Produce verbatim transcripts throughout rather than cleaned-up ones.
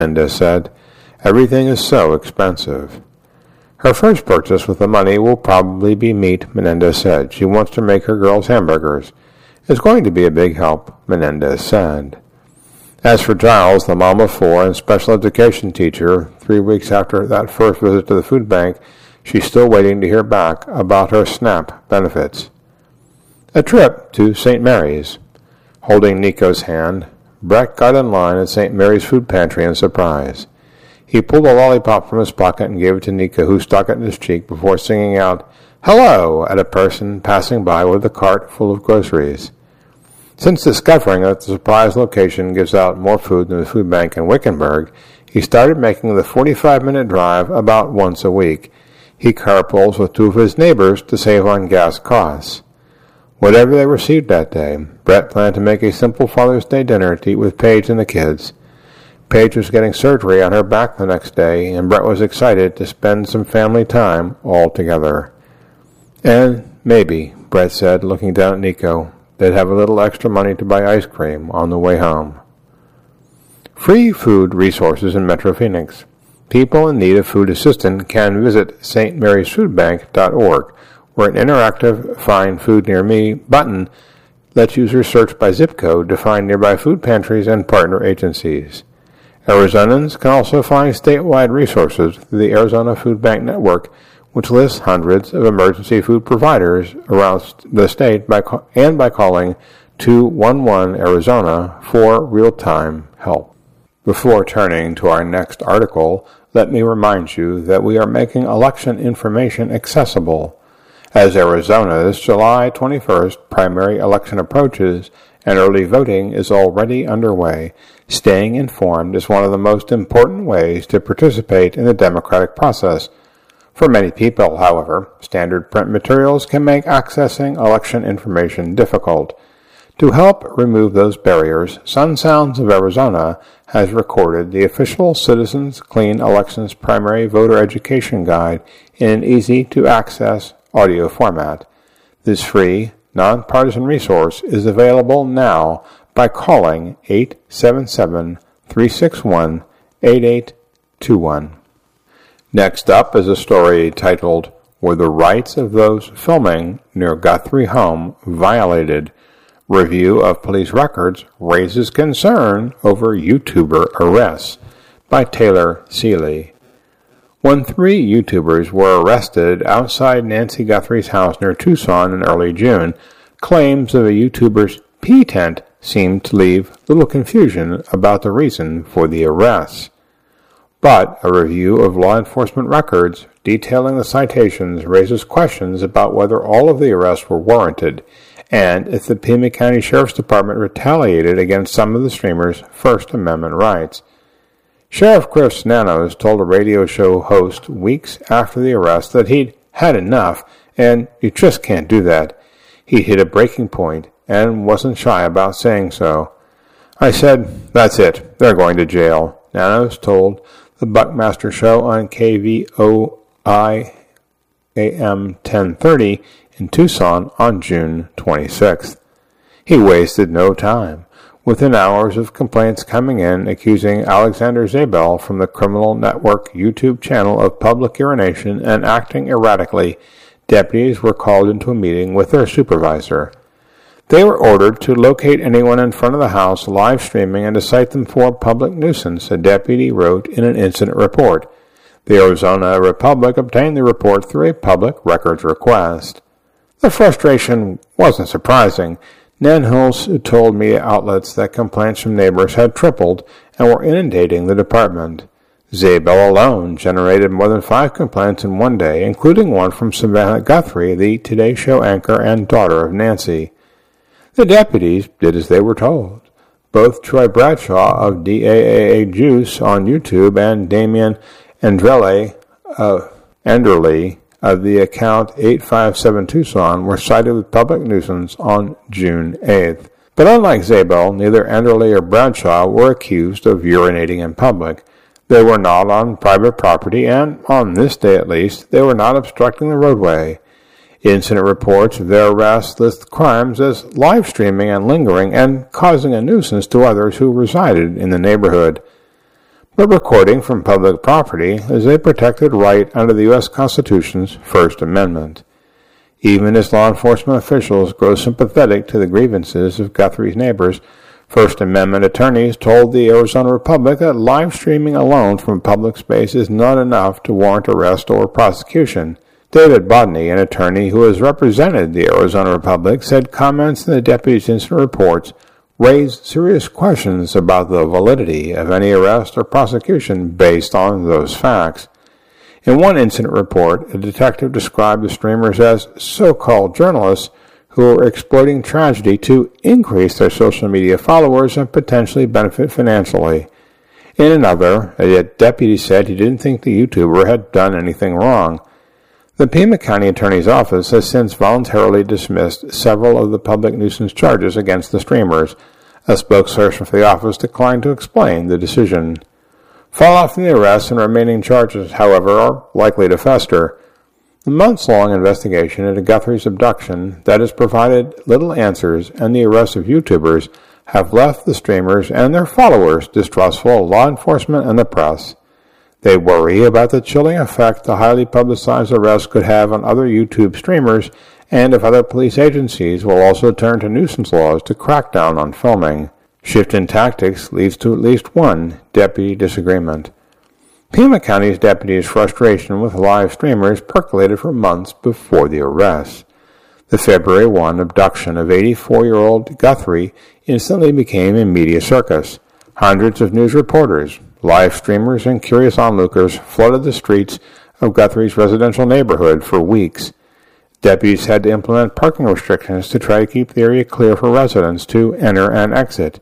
Menendez said. Everything is so expensive. Her first purchase with the money will probably be meat, Menendez said. She wants to make her girls hamburgers. It's going to be a big help, Menendez said. As for Giles, the mom of four and special education teacher, three weeks after that first visit to the food bank, she's still waiting to hear back about her SNAP benefits. A trip to Saint Mary's. Holding Nico's hand, Brett got in line at Saint Mary's food pantry in surprise. He pulled a lollipop from his pocket and gave it to Nico, who stuck it in his cheek before singing out, "Hello!" at a person passing by with a cart full of groceries. Since discovering that the surprise location gives out more food than the food bank in Wickenburg, he started making the forty-five minute drive about once a week. He carpools with two of his neighbors to save on gas costs. Whatever they received that day, Brett planned to make a simple Father's Day dinner to eat with Paige and the kids. Paige was getting surgery on her back the next day, and Brett was excited to spend some family time all together. And maybe, Brett said, looking down at Nico, they'd have a little extra money to buy ice cream on the way home. Free food resources in Metro Phoenix. People in need of food assistance can visit s t marys food bank dot org, where an interactive Find Food Near Me button lets users search by zip code to find nearby food pantries and partner agencies. Arizonans can also find statewide resources through the Arizona Food Bank Network, which lists hundreds of emergency food providers around the state by and by calling two one one Arizona for real-time help. Before turning to our next article, let me remind you that we are making election information accessible. As Arizona's July twenty-first primary election approaches and early voting is already underway, staying informed is one of the most important ways to participate in the democratic process. For many people, however, standard print materials can make accessing election information difficult. To help remove those barriers, Sun Sounds of Arizona has recorded the official Citizens Clean Elections Primary Voter Education Guide in an easy-to-access audio format. This free, nonpartisan resource is available now by calling eight seven seven, three six one, eight eight two one. Next up is a story titled, Were the Rights of Those Filming Near Guthrie Home Violated? Review of Police Records Raises Concern Over YouTuber Arrests by Taylor Seeley. When three YouTubers were arrested outside Nancy Guthrie's house near Tucson in early June, claims of a YouTuber's pee tent seemed to leave little confusion about the reason for the arrests. But a review of law enforcement records detailing the citations raises questions about whether all of the arrests were warranted, and if the Pima County Sheriff's Department retaliated against some of the streamers' First Amendment rights. Sheriff Chris Nanos told a radio show host weeks after the arrest that he'd had enough, and you just can't do that. He'd hit a breaking point, and wasn't shy about saying so. I said, "That's it. They're going to jail," Nanos told the Buckmaster Show on K V O I A M ten thirty in Tucson on June twenty-sixth. He wasted no time. Within hours of complaints coming in accusing Alexander Zabel from the Criminal Network YouTube channel of public urination and acting erratically, deputies were called into a meeting with their supervisor. They were ordered to locate anyone in front of the house live streaming and to cite them for public nuisance, a deputy wrote in an incident report. The Arizona Republic obtained the report through a public records request. The frustration wasn't surprising. Nanhils told media outlets that complaints from neighbors had tripled and were inundating the department. Zabel alone generated more than five complaints in one day, including one from Savannah Guthrie, the Today Show anchor and daughter of Nancy. The deputies did as they were told. Both Troy Bradshaw of D A A A Juice on YouTube and Damian Andrele, uh, Anderle of the account eight five seven Tucson were cited with public nuisance on June eighth. But unlike Zabel, neither Anderle or Bradshaw were accused of urinating in public. They were not on private property, and, on this day at least, they were not obstructing the roadway. Incident reports of their arrests list crimes as live streaming and lingering and causing a nuisance to others who resided in the neighborhood. but recording from public property is a protected right under the U S Constitution's First Amendment. Even as law enforcement officials grow sympathetic to the grievances of Guthrie's neighbors, First Amendment attorneys told the Arizona Republic that live streaming alone from public space is not enough to warrant arrest or prosecution. David Bodney, an attorney who has represented the Arizona Republic, said comments in the deputy's incident reports raised serious questions about the validity of any arrest or prosecution based on those facts. In one incident report, a detective described the streamers as so-called journalists who were exploiting tragedy to increase their social media followers and potentially benefit financially. In another, a deputy said he didn't think the YouTuber had done anything wrong. The Pima County Attorney's Office has since voluntarily dismissed several of the public nuisance charges against the streamers. A spokesperson for the office declined to explain the decision. Fallout from the arrests and remaining charges, however, are likely to fester. The months-long investigation into Guthrie's abduction that has provided little answers and the arrest of YouTubers have left the streamers and their followers distrustful of law enforcement and the press. They worry about the chilling effect the highly publicized arrest could have on other YouTube streamers and if other police agencies will also turn to nuisance laws to crack down on filming. Shift in tactics leads to at least one deputy disagreement. Pima County's deputy's frustration with live streamers percolated for months before the arrest. The February first abduction of eighty-four-year-old Guthrie instantly became a media circus. Hundreds of news reporters, live streamers, and curious onlookers flooded the streets of Guthrie's residential neighborhood for weeks. Deputies had to implement parking restrictions to try to keep the area clear for residents to enter and exit.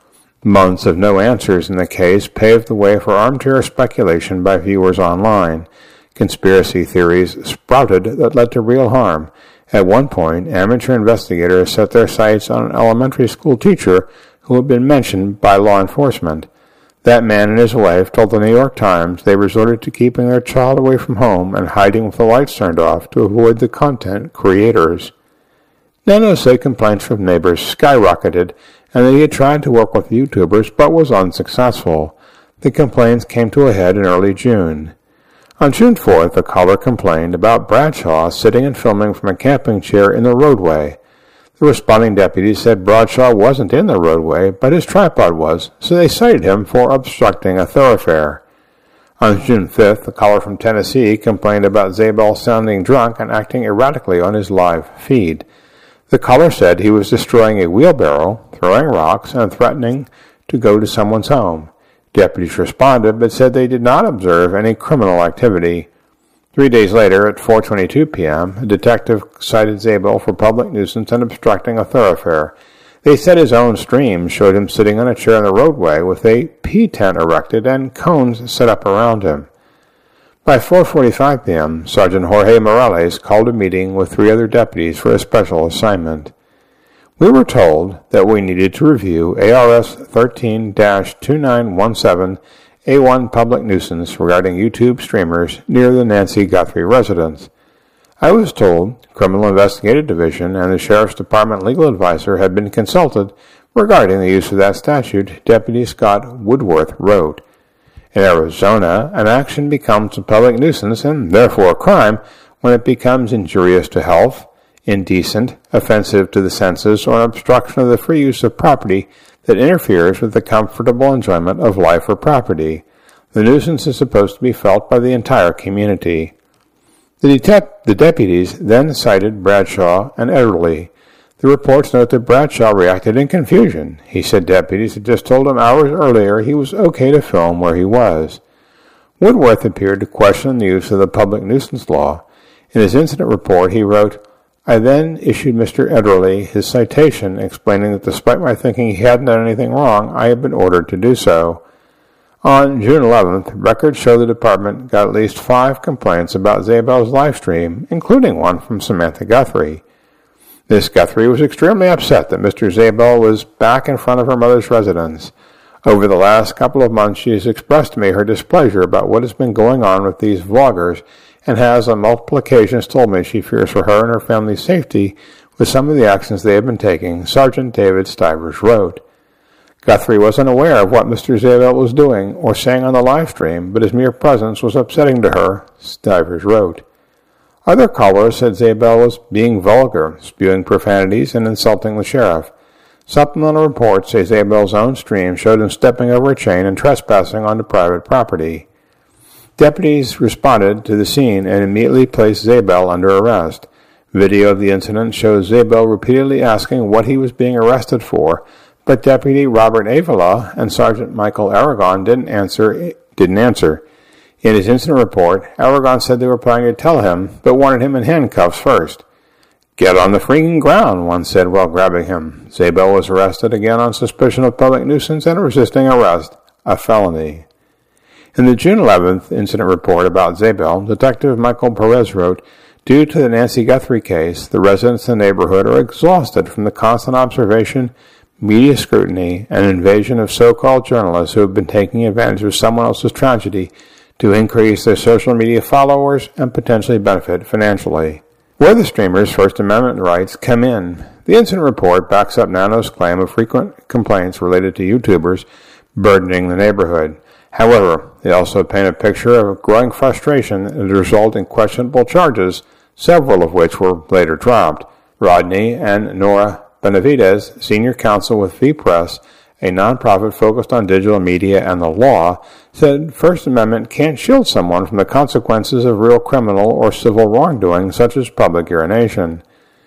Months of no answers in the case paved the way for armchair speculation by viewers online. Conspiracy theories sprouted that led to real harm. At one point, amateur investigators set their sights on an elementary school teacher who had been mentioned by law enforcement. That man and his wife told the New York Times they resorted to keeping their child away from home and hiding with the lights turned off to avoid the content creators. Nano said complaints from neighbors skyrocketed and that he had tried to work with YouTubers but was unsuccessful. The complaints came to a head in early June. On June fourth, a caller complained about Bradshaw sitting and filming from a camping chair in the roadway. The responding deputy said Bradshaw wasn't in the roadway, but his tripod was, so they cited him for obstructing a thoroughfare. On June fifth, a caller from Tennessee complained about Zabel sounding drunk and acting erratically on his live feed. The caller said he was destroying a wheelbarrow, throwing rocks, and threatening to go to someone's home. Deputies responded, but said they did not observe any criminal activity. Three days later, at four twenty-two p.m., a detective cited Zabel for public nuisance and obstructing a thoroughfare. They said his own stream showed him sitting on a chair in the roadway with a pea tent erected and cones set up around him. By four forty-five p.m., Sergeant Jorge Morales called a meeting with three other deputies for a special assignment. We were told that we needed to review A R S thirteen dash two nine one seven A one public nuisance regarding YouTube streamers near the Nancy Guthrie residence. I was told Criminal Investigative Division and the Sheriff's Department legal advisor had been consulted regarding the use of that statute, Deputy Scott Woodworth wrote. In Arizona, an action becomes a public nuisance and therefore a crime when it becomes injurious to health, indecent, offensive to the senses, or an obstruction of the free use of property that interferes with the comfortable enjoyment of life or property. The nuisance is supposed to be felt by the entire community. The, det- the deputies then cited Bradshaw and Ederle. The reports note that Bradshaw reacted in confusion. He said deputies had just told him hours earlier he was okay to film where he was. Woodworth appeared to question the use of the public nuisance law. In his incident report, he wrote, I then issued Mister Ederle his citation, explaining that despite my thinking he hadn't done anything wrong, I had been ordered to do so. On June eleventh, records show the department got at least five complaints about Zabel's live stream, including one from Samantha Guthrie. Miss Guthrie was extremely upset that Mister Zabel was back in front of her mother's residence. Over the last couple of months, she has expressed to me her displeasure about what has been going on with these vloggers and has on multiple occasions told me she fears for her and her family's safety with some of the actions they have been taking, Sergeant David Stivers wrote. Guthrie wasn't aware of what Mister Zabel was doing or saying on the live stream, but his mere presence was upsetting to her, Stivers wrote. Other callers said Zabel was being vulgar, spewing profanities and insulting the sheriff. Supplemental reports say Zabel's own stream showed him stepping over a chain and trespassing onto private property. Deputies responded to the scene and immediately placed Zabel under arrest. Video of the incident shows Zabel repeatedly asking what he was being arrested for, but Deputy Robert Avila and Sergeant Michael Aragon didn't answer. Didn't answer. In his incident report, Aragon said they were planning to tell him, but wanted him in handcuffs first. "Get on the freaking ground," one said while grabbing him. Zabel was arrested again on suspicion of public nuisance and resisting arrest, a felony. In the June eleventh incident report about Zabel, Detective Michael Perez wrote, "Due to the Nancy Guthrie case, the residents in the neighborhood are exhausted from the constant observation, media scrutiny, and invasion of so-called journalists who have been taking advantage of someone else's tragedy to increase their social media followers and potentially benefit financially." Where the streamer's First Amendment rights come in. The incident report backs up Nano's claim of frequent complaints related to YouTubers burdening the neighborhood. However, they also paint a picture of growing frustration as a result in questionable charges, several of which were later dropped. Rodney and Nora Benavides, senior counsel with V Press, a nonprofit focused on digital media and the law, said First Amendment can't shield someone from the consequences of real criminal or civil wrongdoing such as public urination.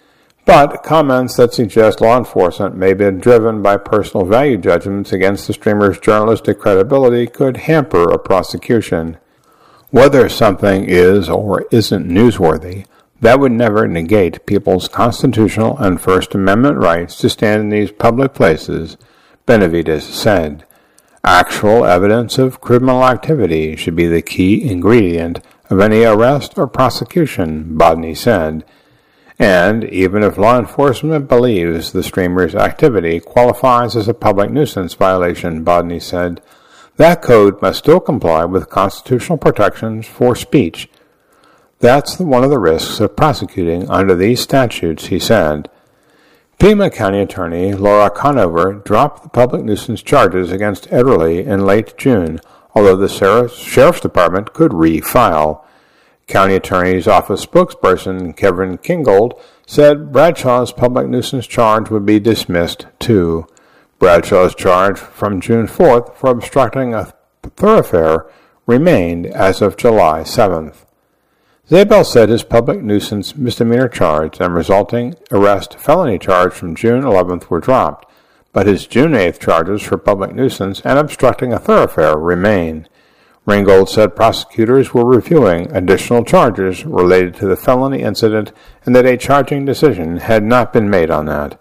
But comments that suggest law enforcement may be driven by personal value judgments against the streamer's journalistic credibility could hamper a prosecution. Whether something is or isn't newsworthy, that would never negate people's constitutional and First Amendment rights to stand in these public places, Benavides said. Actual evidence of criminal activity should be the key ingredient of any arrest or prosecution, Bodney said. And even if law enforcement believes the streamer's activity qualifies as a public nuisance violation, Bodney said, that code must still comply with constitutional protections for speech. That's one of the risks of prosecuting under these statutes, he said. Pima County Attorney Laura Conover dropped the public nuisance charges against Ederle in late June, although the Sheriff's Department could refile. County Attorney's Office spokesperson Kevin Kingold said Bradshaw's public nuisance charge would be dismissed, too. Bradshaw's charge from June fourth for obstructing a thoroughfare remained as of July seventh. Zabel said his public nuisance misdemeanor charge and resulting arrest felony charge from June eleventh were dropped, but his June eighth charges for public nuisance and obstructing a thoroughfare remain. Ringgold said prosecutors were reviewing additional charges related to the felony incident and that a charging decision had not been made on that.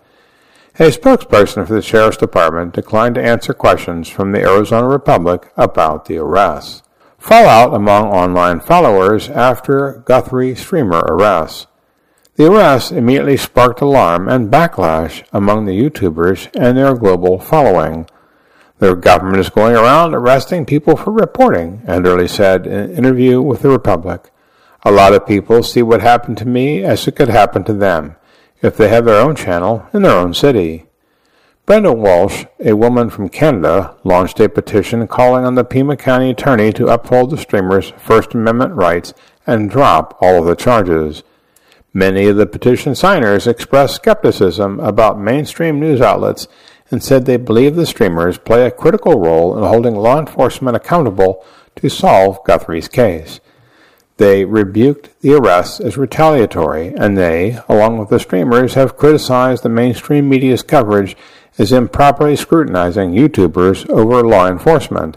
A spokesperson for the Sheriff's Department declined to answer questions from the Arizona Republic about the arrests. Fallout among online followers after Guthrie streamer arrests. The arrests immediately sparked alarm and backlash among the YouTubers and their global following. The government is going around arresting people for reporting, Ederle said in an interview with the Republic. A lot of people see what happened to me as it could happen to them, if they have their own channel in their own city. Brenda Walsh, a woman from Canada, launched a petition calling on the Pima County Attorney to uphold the streamer's First Amendment rights and drop all of the charges. Many of the petition signers expressed skepticism about mainstream news outlets and said they believe the streamers play a critical role in holding law enforcement accountable to solve Guthrie's case. They rebuked the arrests as retaliatory, and they, along with the streamers, have criticized the mainstream media's coverage as improperly scrutinizing YouTubers over law enforcement.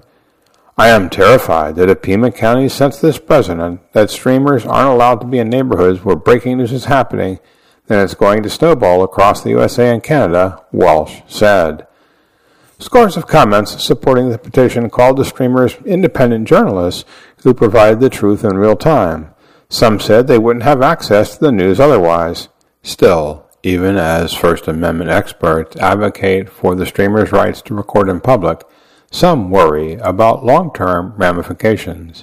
I am terrified that if Pima County sets this precedent that streamers aren't allowed to be in neighborhoods where breaking news is happening, then it's going to snowball across the U S A and Canada, Walsh said. Scores of comments supporting the petition called the streamers independent journalists who provided the truth in real time. Some said they wouldn't have access to the news otherwise. Still, even as First Amendment experts advocate for the streamers' rights to record in public, some worry about long-term ramifications.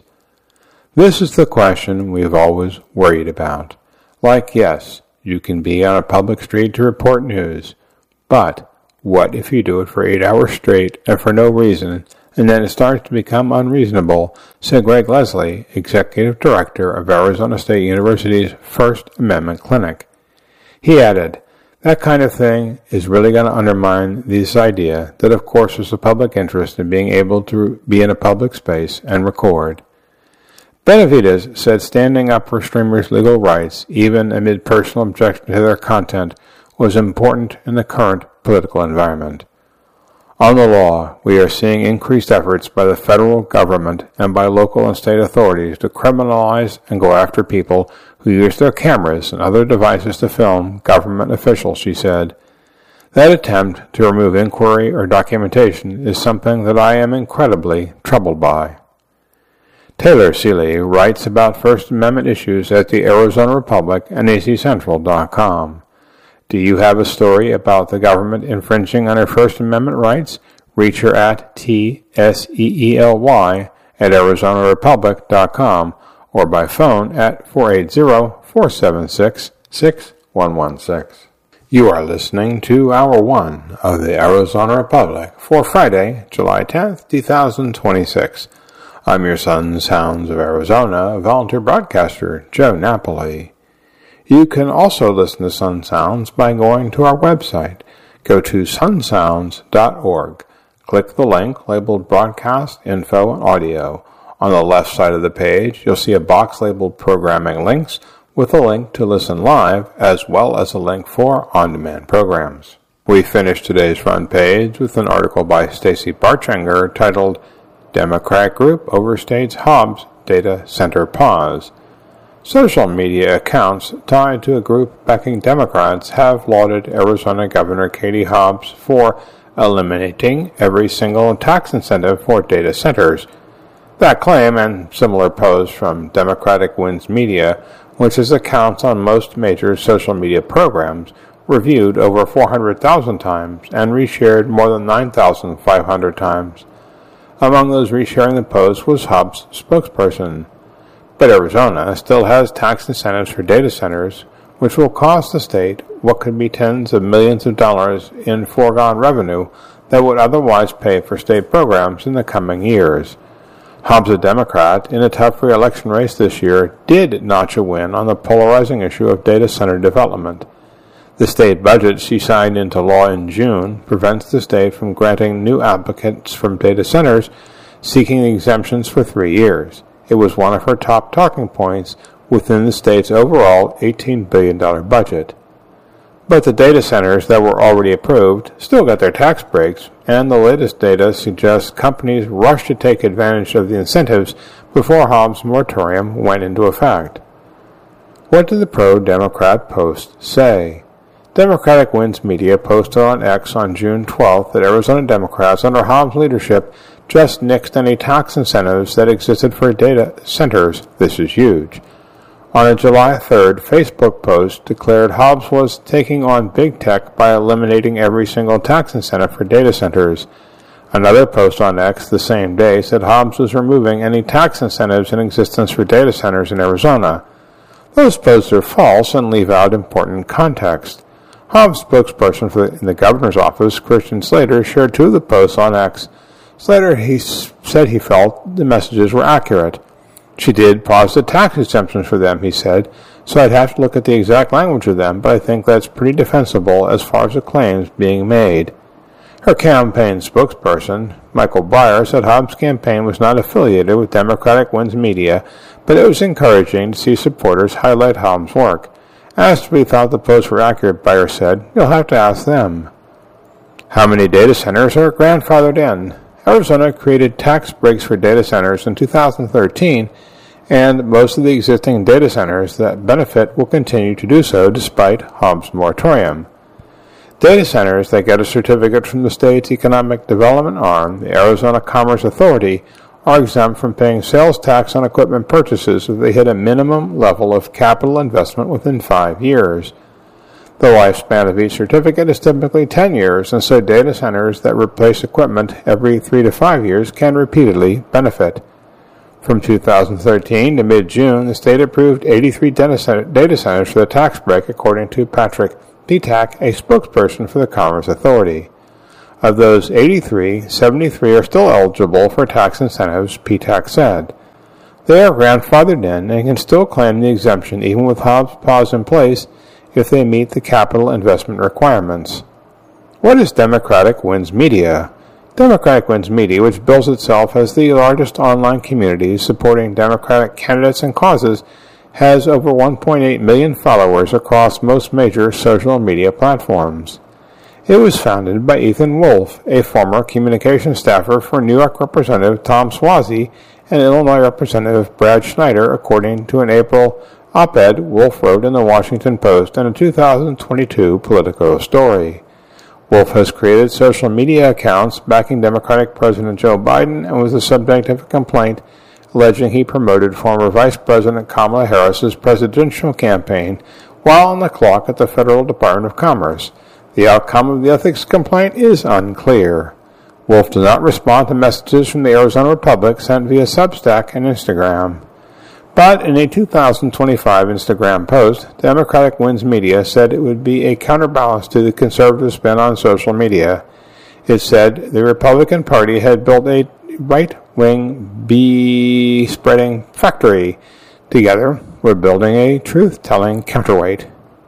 This is the question we've always worried about. Like, yes, you can be on a public street to report news, but What if you do it for eight hours straight and for no reason, and then it starts to become unreasonable, said Greg Leslie, Executive Director of Arizona State University's First Amendment Clinic. He added, that kind of thing is really going to undermine this idea that of course there's a public interest in being able to be in a public space and record. Benavides said standing up for streamers' legal rights, even amid personal objection to their content, was important in the current political environment. On the law, we are seeing increased efforts by the federal government and by local and state authorities to criminalize and go after people who use their cameras and other devices to film government officials, she said. That attempt to remove inquiry or documentation is something that I am incredibly troubled by. Taylor Seeley writes about First Amendment issues at the Arizona Republic and A Z Central dot com. Do you have a story about the government infringing on our First Amendment rights? Reach her at T S E E L Y at Arizona Republic dot com or by phone at four eight zero, four seven six, six one one six. You are listening to Hour one of the Arizona Republic for Friday, July tenth, twenty twenty-six. I'm your Sun Sounds of Arizona volunteer broadcaster, Joe Napoli. You can also listen to Sun Sounds by going to our website. Go to sun sounds dot org. Click the link labeled Broadcast, Info, and Audio. On the left side of the page, you'll see a box labeled Programming Links with a link to listen live as well as a link for on-demand programs. We finished today's front page with an article by Stacy Barchenger titled Democratic Group Overstates Hobbs Data Center Pause. Social media accounts tied to a group backing Democrats have lauded Arizona Governor Katie Hobbs for eliminating every single tax incentive for data centers. That claim and similar posts from Democratic Wins Media, which has accounts on most major social media programs, were viewed over four hundred thousand times and reshared more than nine thousand five hundred times. Among those resharing the post was Hobbs' spokesperson. But Arizona still has tax incentives for data centers, which will cost the state what could be tens of millions of dollars in foregone revenue that would otherwise pay for state programs in the coming years. Hobbs, a Democrat, in a tough re-election race this year, did notch a win on the polarizing issue of data center development. The state budget she signed into law in June prevents the state from granting new applicants from data centers seeking exemptions for three years. It was one of her top talking points within the state's overall eighteen billion dollars budget. But the data centers that were already approved still got their tax breaks, and the latest data suggests companies rushed to take advantage of the incentives before Hobbs' moratorium went into effect. What did the pro-Democrat post say? Democratic Wins Media posted on X on June twelfth that Arizona Democrats under Hobbs' leadership just nixed any tax incentives that existed for data centers. This is huge. On a July third Facebook post declared Hobbs was taking on big tech by eliminating every single tax incentive for data centers. Another post on X the same day said Hobbs was removing any tax incentives in existence for data centers in Arizona. Those posts are false and leave out important context. Hobbs' spokesperson for the, in the governor's office, Christian Slater, shared two of the posts on X. Slater he said he felt the messages were accurate. She did pause the tax exemptions for them, he said, so I'd have to look at the exact language of them, but I think that's pretty defensible as far as the claims being made. Her campaign spokesperson, Michael Breyer, said Hobbs' campaign was not affiliated with Democratic Wins Media, but it was encouraging to see supporters highlight Hobbs' work. Asked if we thought the posts were accurate, Breyer said, "You'll have to ask them." How many data centers are grandfathered in? Arizona created tax breaks for data centers in two thousand thirteen, and most of the existing data centers that benefit will continue to do so despite Hobbs' moratorium. Data centers that get a certificate from the state's economic development arm, the Arizona Commerce Authority, are exempt from paying sales tax on equipment purchases if they hit a minimum level of capital investment within five years. The lifespan of each certificate is typically ten years, and so data centers that replace equipment every three to five years can repeatedly benefit. From two thousand thirteen to mid-June, the state approved eighty-three data centers for the tax break, according to Patrick Petak, a spokesperson for the Commerce Authority. Of those eighty-three, seventy-three are still eligible for tax incentives, P TAC said. They are grandfathered in and can still claim the exemption even with Hobbs' pause in place if they meet the capital investment requirements. What is Democratic Wins Media? Democratic Wins Media, which bills itself as the largest online community supporting Democratic candidates and causes, has over one point eight million followers across most major social media platforms. It was founded by Ethan Wolf, a former communications staffer for New York Representative Tom Suozzi and Illinois Representative Brad Schneider, according to an April op-ed Wolf wrote in the Washington Post and a two thousand twenty-two Politico story. Wolf has created social media accounts backing Democratic President Joe Biden and was the subject of a complaint alleging he promoted former Vice President Kamala Harris's presidential campaign while on the clock at the Federal Department of Commerce. The outcome of the ethics complaint is unclear. Wolf did not respond to messages from the Arizona Republic sent via Substack and Instagram. But in a two thousand twenty-five Instagram post, Democratic Wins Media said it would be a counterbalance to the conservative spin on social media. It said the Republican Party had built a right-wing bee-spreading factory. Together, we're building a truth-telling counterweight.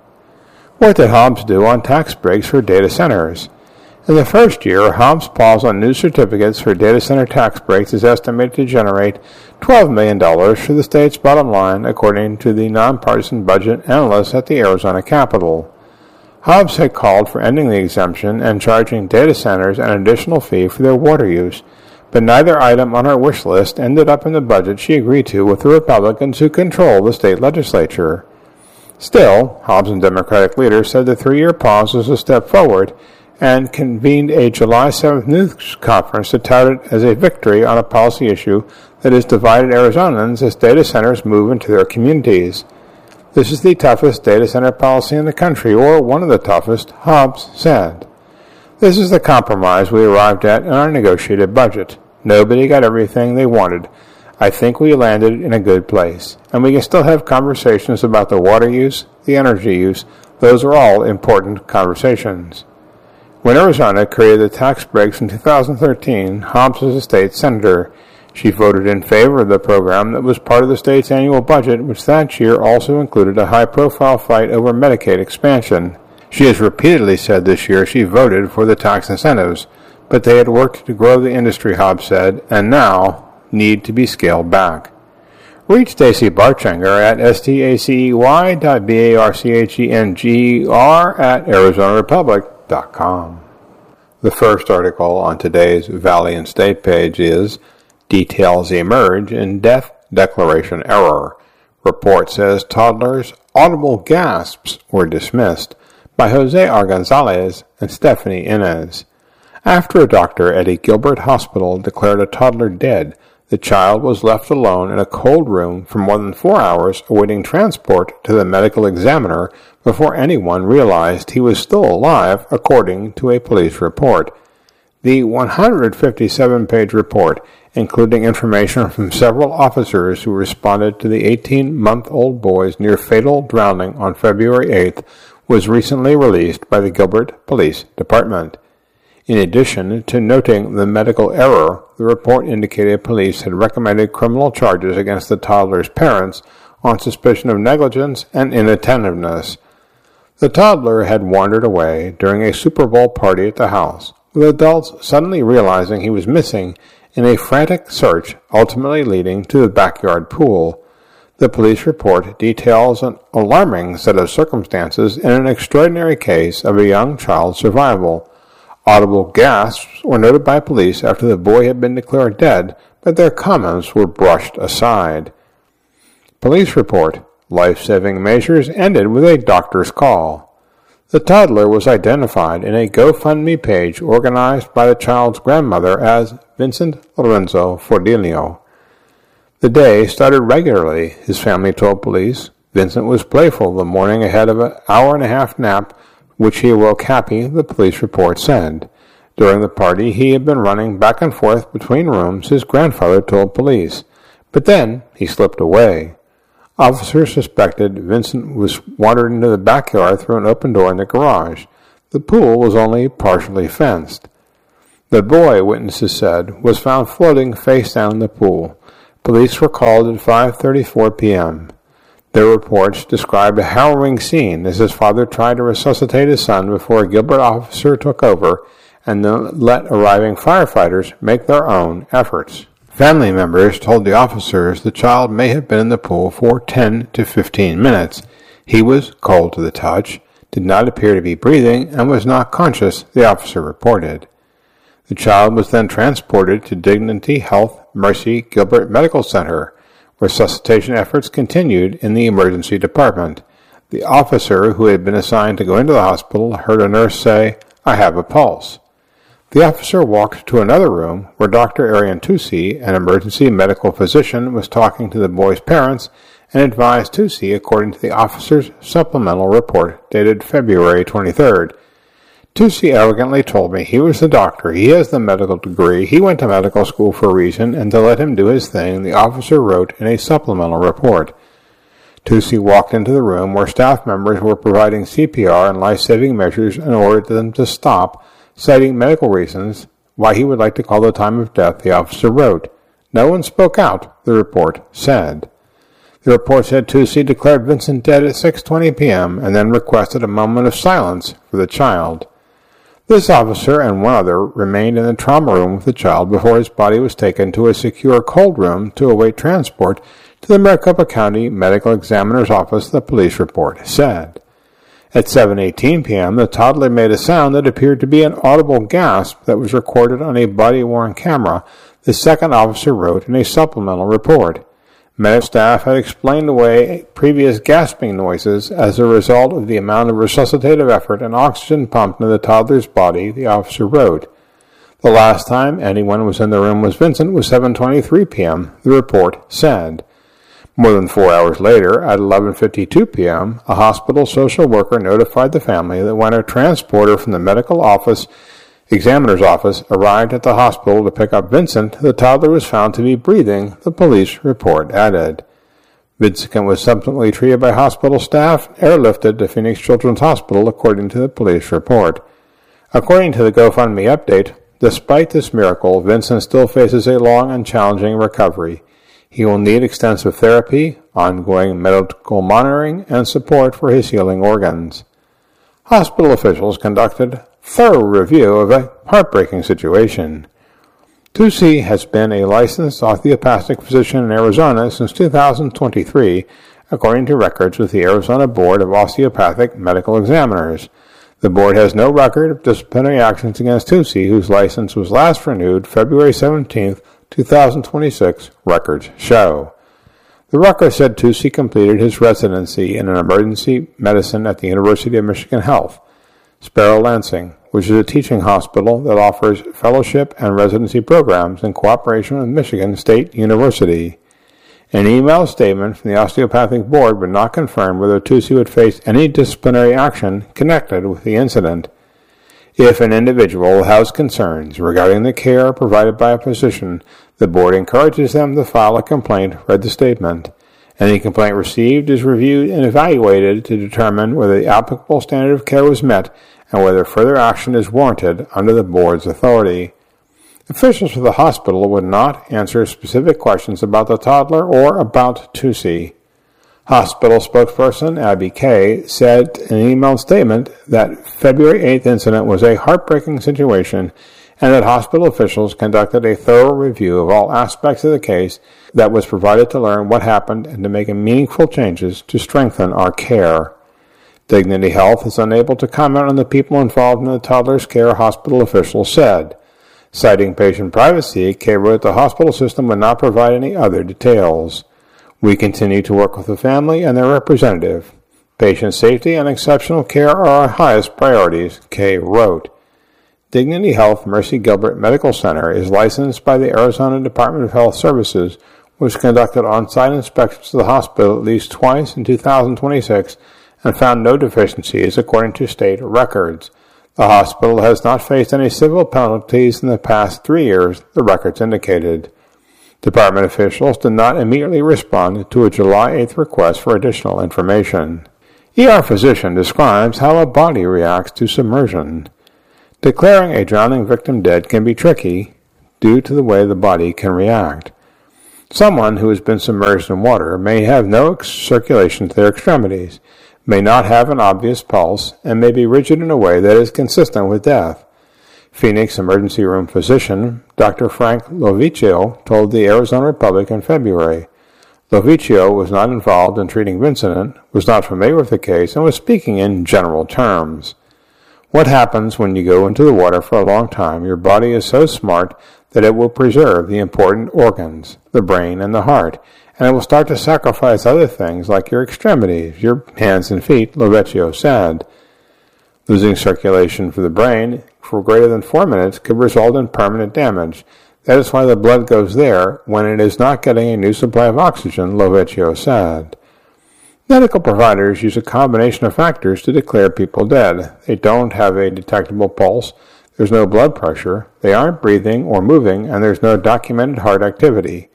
What did Hobbs do on tax breaks for data centers? In the first year, Hobbs' pause on new certificates for data center tax breaks is estimated to generate twelve million dollars for the state's bottom line, according to the nonpartisan budget analysts at the Arizona Capitol. Hobbs had called for ending the exemption and charging data centers an additional fee for their water use, but neither item on her wish list ended up in the budget she agreed to with the Republicans who control the state legislature. Still, Hobbs and Democratic leaders said the three-year pause was a step forward and convened a July seventh news conference to tout it as a victory on a policy issue that has divided Arizonans as data centers move into their communities. This is the toughest data center policy in the country, or one of the toughest, Hobbs said. This is the compromise we arrived at in our negotiated budget. Nobody got everything they wanted. I think we landed in a good place, and we can still have conversations about the water use, the energy use. Those are all important conversations. When Arizona created the tax breaks in two thousand thirteen, Hobbs was a state senator. She voted in favor of the program that was part of the state's annual budget, which that year also included a high-profile fight over Medicaid expansion. She has repeatedly said this year she voted for the tax incentives, but they had worked to grow the industry, Hobbs said, and now need to be scaled back. Reach Stacey Barchenger at S-T-A-C-E-Y dot B-A-R-C-H-E-N-G-R at Arizona Republic dot com. The first article on today's Valley and State page is Details Emerge in Death Declaration Error. Report says toddlers' audible gasps were dismissed, by Jose R. Gonzalez and Stephanie Inez. After a doctor at a Gilbert hospital declared a toddler dead, the child was left alone in a cold room for more than four hours awaiting transport to the medical examiner before anyone realized he was still alive, according to a police report. The one hundred fifty-seven page report, including information from several officers who responded to the eighteen-month-old boy's near-fatal drowning on February eighth, was recently released by the Gilbert Police Department. In addition to noting the medical error, the report indicated police had recommended criminal charges against the toddler's parents on suspicion of negligence and inattentiveness. The toddler had wandered away during a Super Bowl party at the house, with adults suddenly realizing he was missing in a frantic search, ultimately leading to the backyard pool. The police report details an alarming set of circumstances in an extraordinary case of a young child's survival. Audible gasps were noted by police after the boy had been declared dead, but their comments were brushed aside. Police report, life-saving measures ended with a doctor's call. The toddler was identified in a GoFundMe page organized by the child's grandmother as Vincent Lorenzo Fordilio. The day started regularly, his family told police. Vincent was playful the morning ahead of an hour-and-a-half nap, which he awoke happy, the police report said. During the party, he had been running back and forth between rooms, his grandfather told police. But then he slipped away. Officers suspected Vincent was wandered into the backyard through an open door in the garage. The pool was only partially fenced. The boy, witnesses said, was found floating face down in the pool. Police were called at five thirty-four p.m. Their reports described a harrowing scene as his father tried to resuscitate his son before a Gilbert officer took over and then let arriving firefighters make their own efforts. Family members told the officers the child may have been in the pool for ten to fifteen minutes. He was cold to the touch, did not appear to be breathing, and was not conscious, the officer reported. The child was then transported to Dignity Health Mercy Gilbert Medical Center. Resuscitation efforts continued in the emergency department. The officer who had been assigned to go into the hospital heard a nurse say, "I have a pulse." The officer walked to another room where Doctor Arian Tusi, an emergency medical physician, was talking to the boy's parents and advised Tusi according to the officer's supplemental report dated February twenty-third. Tusi arrogantly told me he was the doctor, he has the medical degree, he went to medical school for a reason, and to let him do his thing, the officer wrote in a supplemental report. Tusi walked into the room where staff members were providing C P R and life-saving measures and ordered them to stop, citing medical reasons why he would like to call the time of death, the officer wrote. No one spoke out, the report said. The report said Tusi declared Vincent dead at six twenty p.m. and then requested a moment of silence for the child. This officer and one other remained in the trauma room with the child before his body was taken to a secure cold room to await transport to the Maricopa County Medical Examiner's Office, the police report said. At seven eighteen p.m., the toddler made a sound that appeared to be an audible gasp that was recorded on a body-worn camera, the second officer wrote in a supplemental report. Medical staff had explained away previous gasping noises as a result of the amount of resuscitative effort and oxygen pumped into the toddler's body, the officer wrote. The last time anyone was in the room was Vincent was seven twenty-three p.m., the report said. More than four hours later, at eleven fifty-two p.m., a hospital social worker notified the family that when a transporter from the medical office examiner's office arrived at the hospital to pick up Vincent, the toddler was found to be breathing, the police report added. Vincent was subsequently treated by hospital staff and airlifted to Phoenix Children's Hospital, according to the police report. According to the GoFundMe update, despite this miracle, Vincent still faces a long and challenging recovery. He will need extensive therapy, ongoing medical monitoring, and support for his healing organs. Hospital officials conducted thorough review of a heartbreaking situation. Tusi has been a licensed osteopathic physician in Arizona since two thousand twenty-three, according to records with the Arizona Board of Osteopathic Medical Examiners. The board has no record of disciplinary actions against Tusi, whose license was last renewed February seventeenth, two thousand twenty-six, records show. The record said Tusi completed his residency in an emergency medicine at the University of Michigan Health, Sparrow Lansing, which is a teaching hospital that offers fellowship and residency programs in cooperation with Michigan State University. An email statement from the Osteopathic Board would not confirm whether Tusi would face any disciplinary action connected with the incident. If an individual has concerns regarding the care provided by a physician, the board encourages them to file a complaint, read the statement. Any complaint received is reviewed and evaluated to determine whether the applicable standard of care was met and whether further action is warranted under the board's authority. Officials of the hospital would not answer specific questions about the toddler or about Tusi. Hospital spokesperson Abby Kay said in an emailed statement that February eighth incident was a heartbreaking situation and that hospital officials conducted a thorough review of all aspects of the case that was provided to learn what happened and to make meaningful changes to strengthen our care. Dignity Health is unable to comment on the people involved in the toddler's care, hospital officials said. Citing patient privacy, Kay wrote the hospital system would not provide any other details. We continue to work with the family and their representative. Patient safety and exceptional care are our highest priorities, Kay wrote. Dignity Health Mercy Gilbert Medical Center is licensed by the Arizona Department of Health Services, which conducted on-site inspections of the hospital at least twice in two thousand twenty-six and found no deficiencies according to state records. The hospital has not faced any civil penalties in the past three years, the records indicated. Department officials did not immediately respond to a July eighth request for additional information. E R physician describes how a body reacts to submersion. Declaring a drowning victim dead can be tricky due to the way the body can react. Someone who has been submerged in water may have no circulation to their extremities, may not have an obvious pulse, and may be rigid in a way that is consistent with death. Phoenix emergency room physician Doctor Frank Lovicchio told the Arizona Republic in February. Lovicchio was not involved in treating the incident, was not familiar with the case, and was speaking in general terms. What happens when you go into the water for a long time? Your body is so smart that it will preserve the important organs, the brain and the heart, and it will start to sacrifice other things like your extremities, your hands and feet, Lovicchio said. Losing circulation for the brain for greater than four minutes could result in permanent damage. That is why the blood goes there when it is not getting a new supply of oxygen, Lovicchio said. Medical providers use a combination of factors to declare people dead. They don't have a detectable pulse, there's no blood pressure, they aren't breathing or moving, and there's no documented heart activity.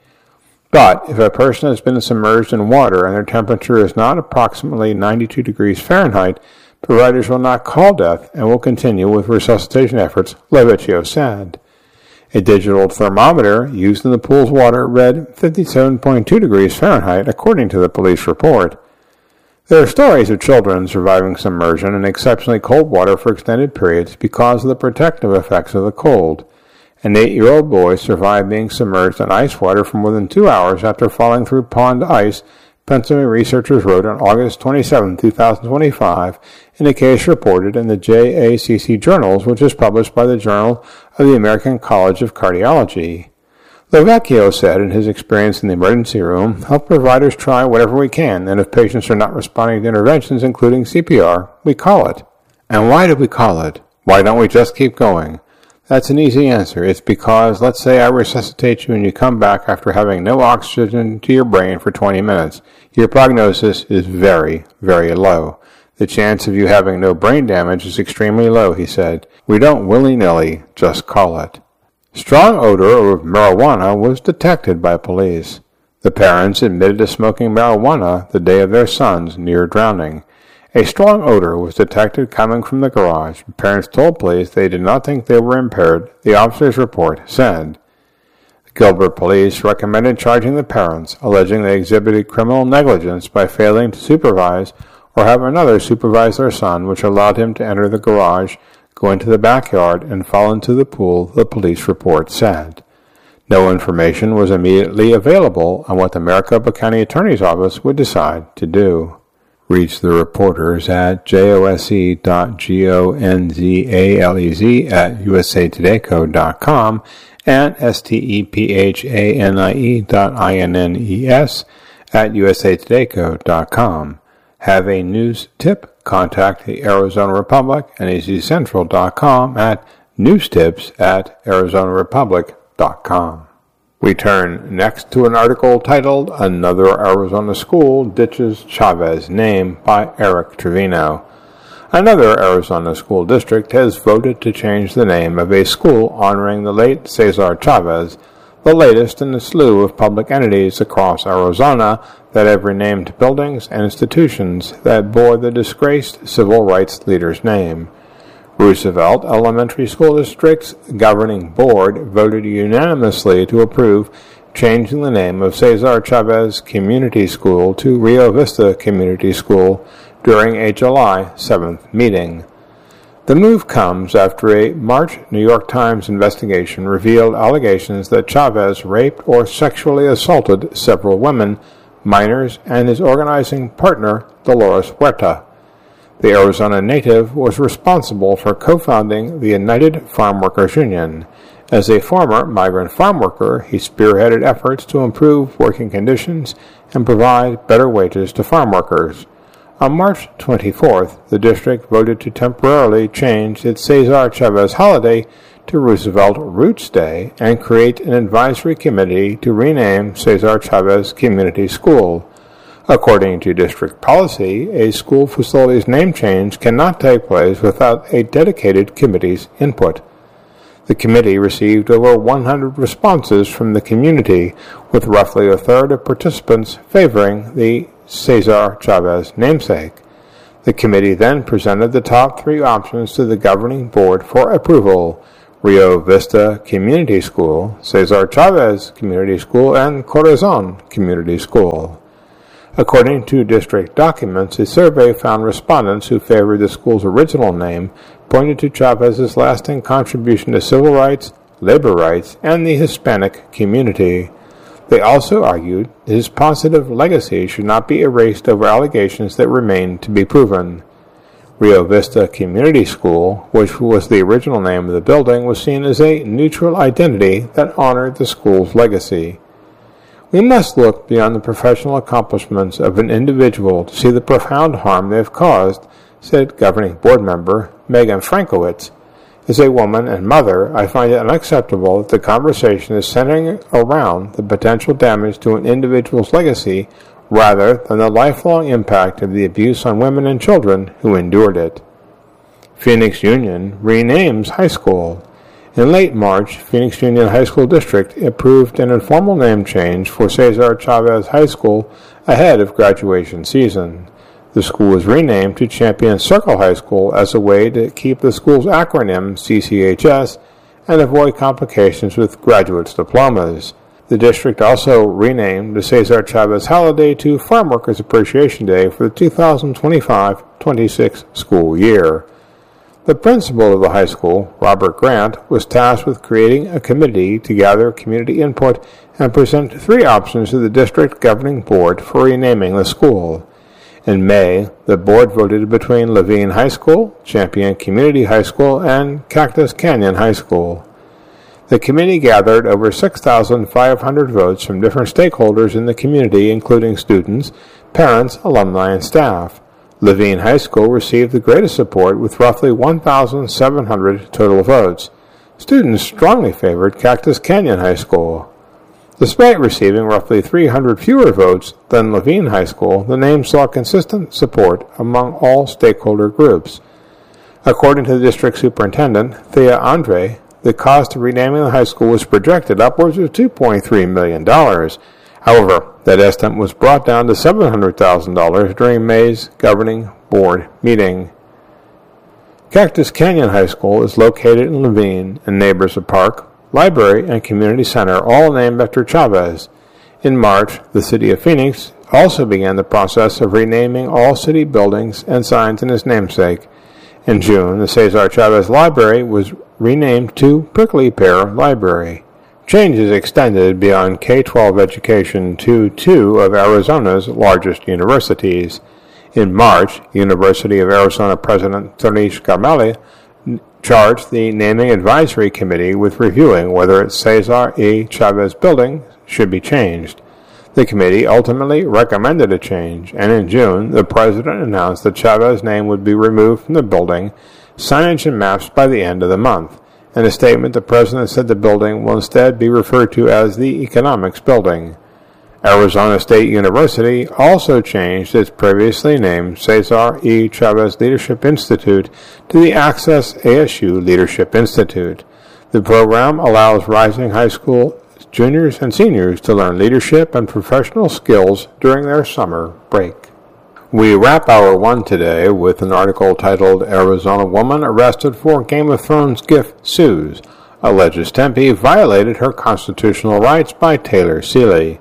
But if a person has been submerged in water and their temperature is not approximately ninety-two degrees Fahrenheit, providers will not call death and will continue with resuscitation efforts, Lovicchio said. A digital thermometer used in the pool's water read fifty-seven point two degrees Fahrenheit, according to the police report. There are stories of children surviving submersion in exceptionally cold water for extended periods because of the protective effects of the cold. An eight-year-old boy survived being submerged in ice water for more than two hours after falling through pond ice, Pennsylvania researchers wrote on August twenty-seventh, two thousand twenty-five, in a case reported in the J A C C Journals, which is published by the Journal of the American College of Cardiology. Lovicchio said in his experience in the emergency room, health providers try whatever we can, and if patients are not responding to interventions, including C P R, we call it. And why do we call it? Why don't we just keep going? That's an easy answer. It's because, let's say I resuscitate you and you come back after having no oxygen to your brain for twenty minutes. Your prognosis is very, very low. The chance of you having no brain damage is extremely low, he said. We don't willy-nilly just call it. Strong odor of marijuana was detected by police. The parents admitted to smoking marijuana the day of their son's near drowning. A strong odor was detected coming from the garage. The parents told police they did not think they were impaired, the officer's report said. Gilbert police recommended charging the parents, alleging they exhibited criminal negligence by failing to supervise or have another supervise their son, which allowed him to enter the garage, go into the backyard, and fall into the pool, the police report said. No information was immediately available on what the Maricopa County Attorney's Office would decide to do. Reach the reporters at jose dot gonzalez at usatodayco dot com and stepphanie dot innes at usatodayco dot com. Have a news tip? Contact the Arizona Republic and a z central dot com at newstips at arizona republic dot com. We turn next to an article titled Another Arizona School Ditches Chavez Name by Eric Trevino. Another Arizona school district has voted to change the name of a school honoring the late Cesar Chavez, the latest in a slew of public entities across Arizona that have renamed buildings and institutions that bore the disgraced civil rights leader's name. Roosevelt Elementary School District's governing board voted unanimously to approve changing the name of Cesar Chavez Community School to Rio Vista Community School during a July seventh meeting. The move comes after a March New York Times investigation revealed allegations that Chavez raped or sexually assaulted several women, minors, and his organizing partner, Dolores Huerta. The Arizona native was responsible for co-founding the United Farm Workers Union. As a former migrant farm worker, he spearheaded efforts to improve working conditions and provide better wages to farm workers. On March twenty-fourth, the district voted to temporarily change its Cesar Chavez holiday to Roosevelt Roots Day and create an advisory committee to rename Cesar Chavez Community School. According to district policy, a school facility's name change cannot take place without a dedicated committee's input. The committee received over one hundred responses from the community, with roughly a third of participants favoring the Cesar Chavez namesake. The committee then presented the top three options to the governing board for approval: Rio Vista Community School, Cesar Chavez Community School, and Corazon Community School. According to district documents, a survey found respondents who favored the school's original name pointed to Chavez's lasting contribution to civil rights, labor rights, and the Hispanic community. They also argued his positive legacy should not be erased over allegations that remain to be proven. Rio Vista Community School, which was the original name of the building, was seen as a neutral identity that honored the school's legacy. We must look beyond the professional accomplishments of an individual to see the profound harm they have caused, said governing board member Megan Frankowitz. As a woman and mother, I find it unacceptable that the conversation is centering around the potential damage to an individual's legacy rather than the lifelong impact of the abuse on women and children who endured it. Phoenix Union renames high school. In late March, Phoenix Union High School District approved an informal name change for Cesar Chavez High School ahead of graduation season. The school was renamed to Champion Circle High School as a way to keep the school's acronym C C H S and avoid complications with graduates' diplomas. The district also renamed the Cesar Chavez holiday to Farm Workers Appreciation Day for the two thousand twenty-five twenty-six school year. The principal of the high school, Robert Grant, was tasked with creating a committee to gather community input and present three options to the district governing board for renaming the school. In May, the board voted between Levine High School, Champion Community High School, and Cactus Canyon High School. The committee gathered over six thousand five hundred votes from different stakeholders in the community, including students, parents, alumni, and staff. Levine High School received the greatest support with roughly one thousand seven hundred total votes. Students strongly favored Cactus Canyon High School. Despite receiving roughly three hundred fewer votes than Levine High School, the name saw consistent support among all stakeholder groups. According to the district superintendent, Thea Andre, the cost of renaming the high school was projected upwards of two point three million dollars. However, that estimate was brought down to seven hundred thousand dollars during May's governing board meeting. Cactus Canyon High School is located in Levine and neighbors a park, library, and community center, all named after Chavez. In March, the city of Phoenix also began the process of renaming all city buildings and signs in his namesake. In June, the Cesar Chavez Library was renamed to Prickly Pear Library. Changes extended beyond K twelve education to two of Arizona's largest universities. In March, University of Arizona President Tonish Gamali charged the Naming Advisory Committee with reviewing whether its Cesar E. Chavez building should be changed. The committee ultimately recommended a change, and in June, the president announced that Chavez's name would be removed from the building, signage, and maps by the end of the month. In a statement, the president said the building will instead be referred to as the Economics Building. Arizona State University also changed its previously named Cesar E. Chavez Leadership Institute to the Access A S U Leadership Institute. The program allows rising high school juniors and seniors to learn leadership and professional skills during their summer break. We wrap our one today with an article titled Arizona Woman Arrested for Game of Thrones Gift Sues. Alleges Tempe violated her constitutional rights by Taylor Seeley.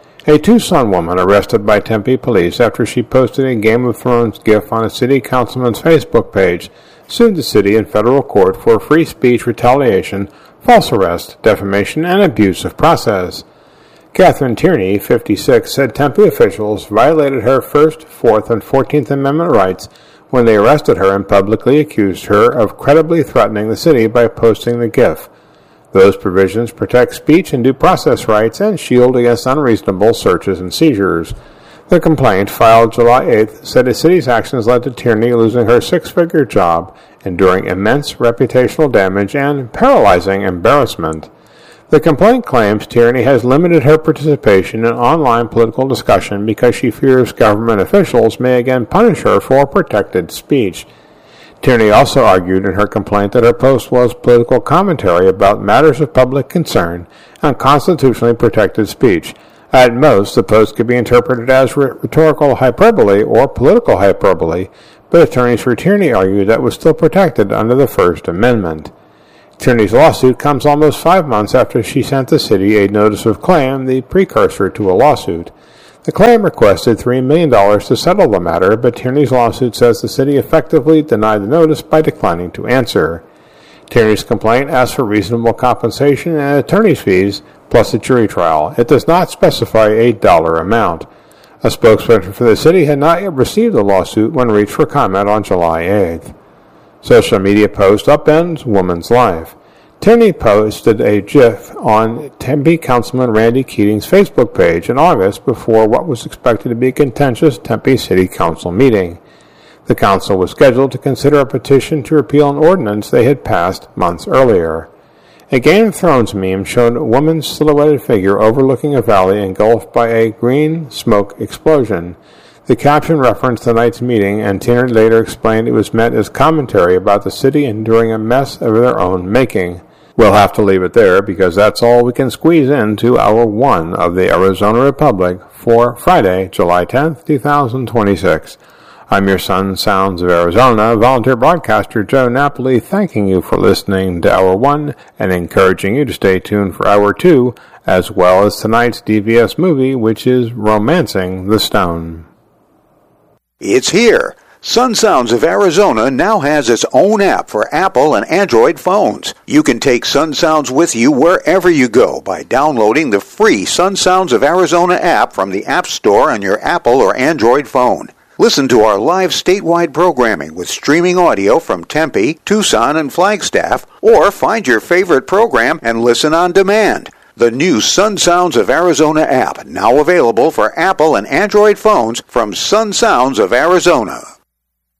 A Tucson woman arrested by Tempe police after she posted a Game of Thrones gif on a city councilman's Facebook page sued the city in federal court for free speech retaliation, false arrest, defamation, and abuse of process. Catherine Tierney, fifty-six, said Tempe officials violated her First, Fourth, and Fourteenth Amendment rights when they arrested her and publicly accused her of credibly threatening the city by posting the gif. Those provisions protect speech and due process rights and shield against unreasonable searches and seizures. The complaint, filed July eighth, said the city's actions led to Tierney losing her six-figure job, enduring immense reputational damage, and paralyzing embarrassment. The complaint claims Tierney has limited her participation in online political discussion because she fears government officials may again punish her for protected speech. Tierney also argued in her complaint that her post was political commentary about matters of public concern and constitutionally protected speech. At most, the post could be interpreted as rhetorical hyperbole or political hyperbole, but attorneys for Tierney argued that was still protected under the First Amendment. Tierney's lawsuit comes almost five months after she sent the city a notice of claim, the precursor to a lawsuit. The claim requested three million dollars to settle the matter, but Tierney's lawsuit says the city effectively denied the notice by declining to answer. Tierney's complaint asks for reasonable compensation and attorney's fees, plus a jury trial. It does not specify a dollar amount. A spokesperson for the city had not yet received the lawsuit when reached for comment on July eighth. Social media post upends woman's life. Tierney posted a GIF on Tempe Councilman Randy Keating's Facebook page in August before what was expected to be a contentious Tempe City Council meeting. The council was scheduled to consider a petition to repeal an ordinance they had passed months earlier. A Game of Thrones meme showed a woman's silhouetted figure overlooking a valley engulfed by a green smoke explosion. The caption referenced tonight's meeting, and Tierney later explained it was meant as commentary about the city enduring a mess of their own making. We'll have to leave it there because that's all we can squeeze into hour one of the Arizona Republic for Friday, July tenth, twenty twenty-six. I'm your Sun Sounds of Arizona volunteer broadcaster Joe Napoli, thanking you for listening to Hour one and encouraging you to stay tuned for Hour two, as well as tonight's D V S movie, which is Romancing the Stone. It's here. Sun Sounds of Arizona now has its own app for Apple and Android phones. You can take Sun Sounds with you wherever you go by downloading the free Sun Sounds of Arizona app from the App Store on your Apple or Android phone. Listen to our live statewide programming with streaming audio from Tempe, Tucson, and Flagstaff, or find your favorite program and listen on demand. The new Sun Sounds of Arizona app, now available for Apple and Android phones from Sun Sounds of Arizona.